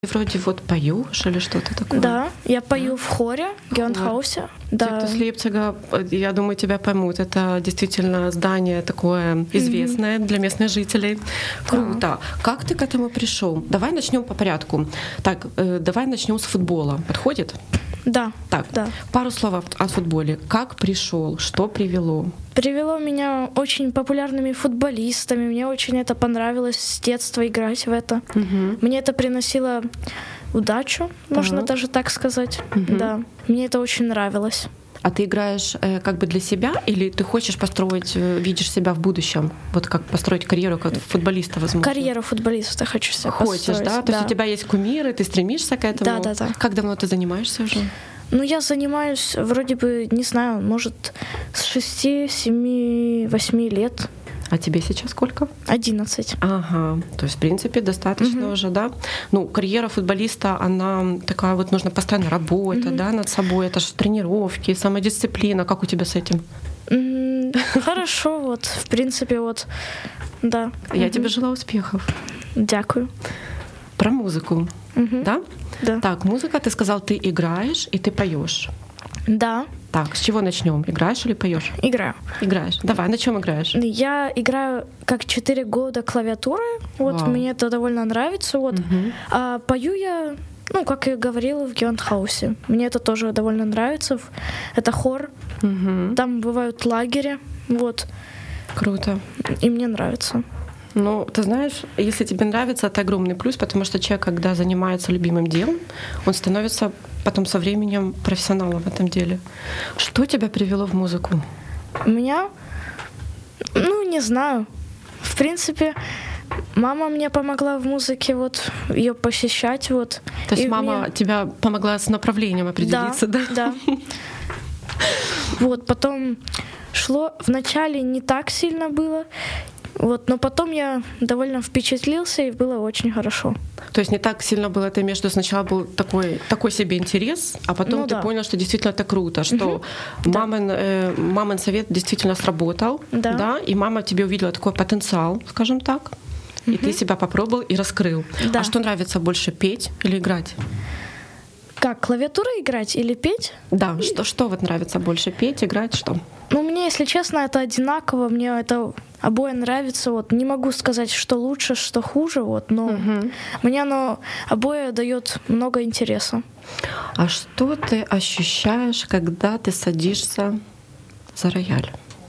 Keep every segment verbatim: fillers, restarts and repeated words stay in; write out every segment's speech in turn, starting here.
Вроде вот поёшь или что-то такое. Да, я пою в хоре в Гевендхаусе. Да. Те, кто с Лейпцига, я думаю, тебя поймут. Это действительно здание такое известное mm-hmm. для местных жителей. Круто. Да. Как ты к этому пришел? Давай начнем по порядку. Так, э, давай начнем с футбола. Подходит? Да. Так, да. Пару слов о футболе. Как пришел? Что привело? Привело меня очень популярными футболистами. Мне очень это понравилось с детства играть в это. Угу. Мне это приносило удачу, так. можно даже так сказать. Угу. Да. Мне это очень нравилось. А ты играешь э, как бы для себя, или ты хочешь построить, э, видишь себя в будущем? Вот как построить карьеру как футболиста, возможно? Карьеру футболиста хочу себя Хочешь, построить. Хочешь, да? То да. есть у тебя есть кумиры, ты стремишься к этому? Да, да, да. Как давно ты занимаешься уже? Ну, я занимаюсь вроде бы, не знаю, может, с шести, семи, восьми лет. А тебе сейчас сколько? Одиннадцать. Ага, то есть, в принципе, достаточно угу. уже, да? Ну, карьера футболиста, она такая вот, нужно постоянно работать, угу. да, над собой, это же тренировки, самодисциплина. Как у тебя с этим? Хорошо, вот, в принципе, вот, да. Я тебе желаю успехов. Дякую. Про музыку, угу. да? Да. Так, музыка, ты сказал, ты играешь и ты поешь. Да. Так, с чего начнем? Играешь или поешь? Играю. Играешь. Давай, на чем играешь? Я играю как четыре года клавиатурой. Вот, Вау. мне это довольно нравится. Вот. Угу. А пою я, ну, как я говорила, в Гевендхаусе. Мне это тоже довольно нравится. Это хор. Угу. Там бывают лагеря. Вот. Круто. И мне нравится. Ну, ты знаешь, если тебе нравится, это огромный плюс, потому что человек, когда занимается любимым делом, он становится потом со временем профессионалом в этом деле. Что тебя привело в музыку? Меня? Ну, не знаю. В принципе, мама мне помогла в музыке, вот, ее посещать, вот. То есть и мама мне... тебя помогла с направлением определиться, да? Да, да. Вот, потом шло, вначале не так сильно было, вот, но потом я довольно впечатлился, и было очень хорошо. То есть не так сильно было это между, сначала был такой, такой себе интерес, а потом ну, ты да. понял, что действительно это круто, что угу. мамин, да. э, мамин совет действительно сработал, да. да, и мама тебе увидела такой потенциал, скажем так, угу. и ты себя попробовал и раскрыл. Да. А что нравится больше, петь или играть? Как, клавиатура играть или петь? Да, что, что вот нравится больше, петь, играть, что? Ну, мне, если честно, это одинаково, мне это обои нравится, вот, не могу сказать, что лучше, что хуже, вот, но угу. мне оно обои дает много интереса. А что ты ощущаешь, когда ты садишься за рояль?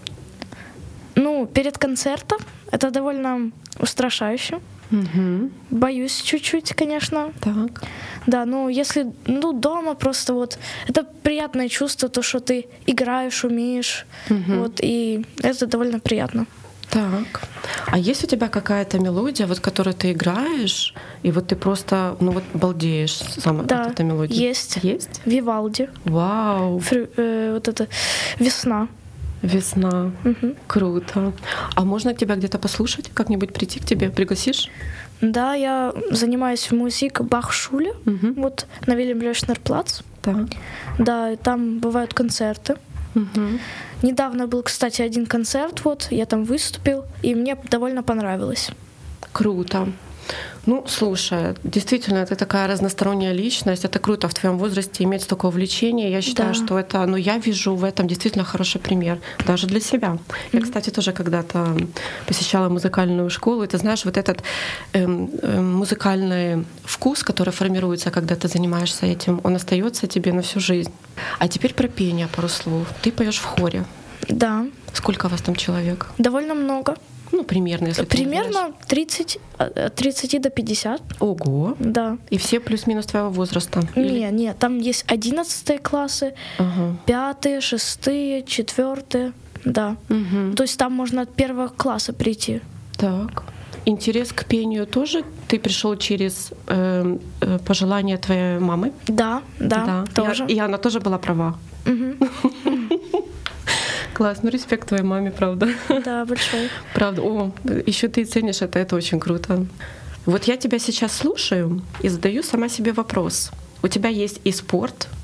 Ну, перед концертом это довольно устрашающе. Угу. Боюсь чуть-чуть, конечно. Так. Да, ну если ну, дома просто вот это приятное чувство, то, что ты играешь, умеешь, угу. вот, и это довольно приятно. Так. А есть у тебя какая-то мелодия, вот которую ты играешь, и вот ты просто, ну вот балдеешь сама да, от этой мелодии? Есть. Есть? Вивальди. Вау. Фрю, э, вот это «Весна». Весна. Угу. Круто. А можно тебя где-то послушать, как-нибудь прийти к тебе, пригласишь? Да, я занимаюсь в музыке Бахшуле, угу. вот на Вильям-Блёшнер-плац. Да. Да, там бывают концерты. Угу. Недавно был, кстати, один концерт, вот, я там выступил, и мне довольно понравилось. Круто. Ну, слушай, действительно, ты такая разносторонняя личность. Это круто в твоем возрасте иметь такое увлечение. Я считаю, да. что это, ну, я вижу в этом действительно хороший пример, даже для себя. Mm-hmm. Я, кстати, тоже когда-то посещала музыкальную школу, и ты знаешь, вот этот э, э, музыкальный вкус, который формируется, когда ты занимаешься этим, он остается тебе на всю жизнь. А теперь про пение пару слов. Ты поешь в хоре. Да. Сколько вас там человек? Довольно много. Ну, примерно, если примерно тридцать, от тридцати до пятидесяти. Ого. Да. И все плюс-минус твоего возраста? Не, нет, там есть одиннадцатые классы, ага. пятые, шестые, четвертые, да. Угу. То есть там можно от первого класса прийти. Так. Интерес к пению тоже ты пришел через э, э, пожелания твоей мамы? Да, да, да. тоже. И, и она тоже была права? Угу. Класс, ну респект твоей маме, правда. Да, большой. Правда. О, еще ты ценишь это, это очень круто. Вот я тебя сейчас слушаю и задаю сама себе вопрос. У тебя есть и спорт,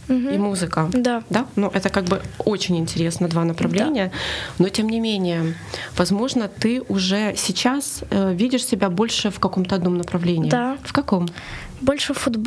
угу. и музыка. Да. Да? Ну, это как бы очень интересно, два направления. Да. Но тем не менее, возможно, ты уже сейчас видишь себя больше в каком-то одном направлении. Да. В каком? Больше футбол.